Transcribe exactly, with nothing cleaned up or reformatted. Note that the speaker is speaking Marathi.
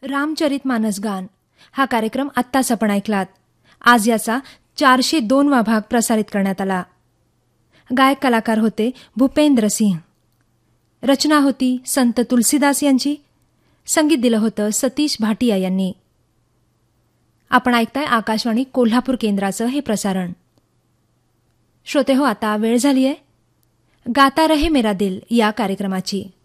रामचरित मानस गान हा कार्यक्रम आत्ताच आपण ऐकलात. आज याचा चारशे दोनवा भाग प्रसारित करण्यात आला. गायक कलाकार होते भूपेंद्र सिंह. रचना होती संत तुलसीदास यांची. संगीत दिलं होतं सतीश भाटिया यांनी. आपण ऐकताय आकाशवाणी कोल्हापूर केंद्राचं हे प्रसारण. श्रोते हो, आता वेळ झाली आहे गाता रहे मेरा दिल या कार्यक्रमाची.